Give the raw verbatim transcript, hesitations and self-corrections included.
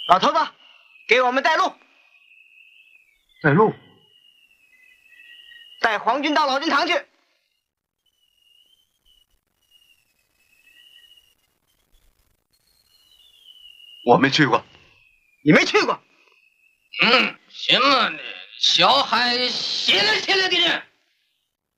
老头子，给我们带路。 带路。 带皇军到老君堂去。 我没去过。 你没去过？ 嗯，行啊，你小孩歇了歇了的呢。